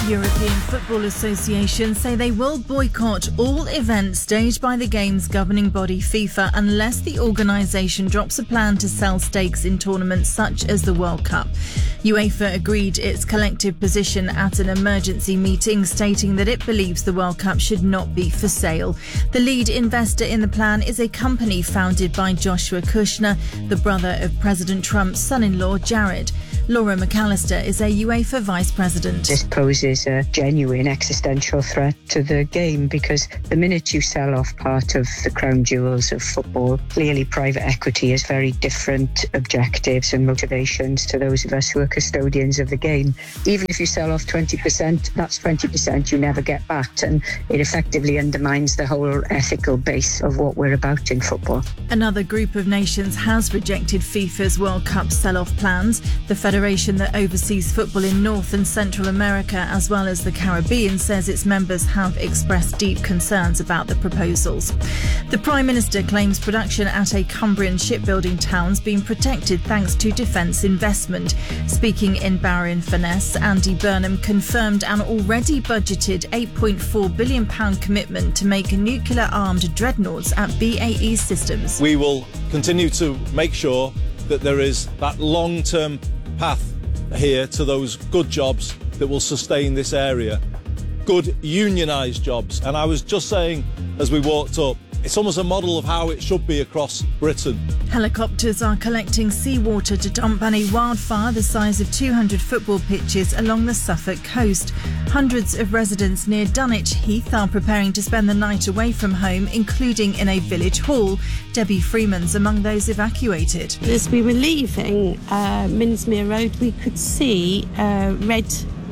European Football Association say they will boycott all events staged by the game's governing body FIFA unless the organisation drops a plan to sell stakes in tournaments such as the World Cup. UEFA agreed its collective position at an emergency meeting, stating that it believes the World Cup should not be for sale. The lead investor in the plan is a company founded by Joshua Kushner, the brother of President Trump's son-in-law Jared. Laura McAllister is a UEFA vice president. This poses a genuine existential threat to the game because the minute you sell off part of the crown jewels of football, clearly private equity has very different objectives and motivations to those of us who are custodians of the game. Even if you sell off 20%, that's 20% you never get back, and it effectively undermines the whole ethical base of what we're about in football. Another group of nations has rejected FIFA's World Cup sell-off plans. The federation that oversees football in North and Central America as well as the Caribbean says its members have expressed deep concerns about the proposals. The Prime Minister claims production at a Cumbrian shipbuilding town's been protected thanks to defence investment. Speaking in Barrow-in-Furness, Andy Burnham confirmed an already budgeted £8.4 billion commitment to make nuclear-armed dreadnoughts at BAE Systems. We will continue to make sure that there is that long-term path here to those good jobs that will sustain this area. Good unionised jobs. And I was just saying as we walked up, it's almost a model of how it should be across Britain. Helicopters are collecting seawater to dump on a wildfire the size of 200 football pitches along the Suffolk coast. Hundreds of residents near Dunwich Heath are preparing to spend the night away from home, including in a village hall. Debbie Freeman's among those evacuated. As we were leaving Minsmere Road, we could see red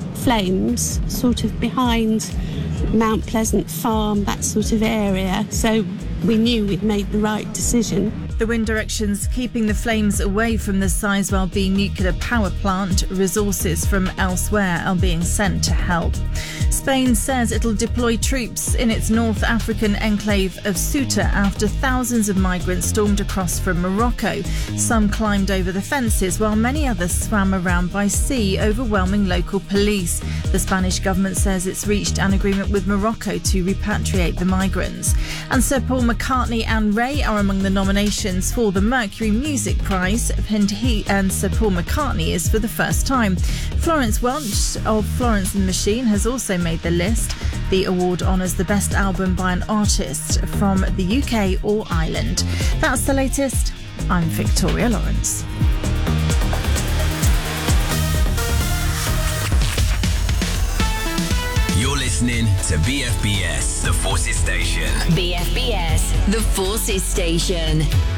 flames sort of behind Mount Pleasant Farm, that sort of area. So we knew we'd made the right decision. The wind directions keeping the flames away from the Sizewell B nuclear power plant. Resources from elsewhere are being sent to help. Spain says it'll deploy troops in its North African enclave of Ceuta after thousands of migrants stormed across from Morocco. Some climbed over the fences while many others swam around by sea, overwhelming local police. The Spanish government says it's reached an agreement with Morocco to repatriate the migrants. And Sir Paul McCartney and Ray are among the nominations for the Mercury Music Prize, and Sir Paul McCartney is for the first time. Florence Welch of Florence and the Machine has also made the list. The award honours the best album by an artist from the UK or Ireland. That's the latest. I'm Victoria Lawrence. You're listening to BFBS, The Forces Station. BFBS, The Forces Station.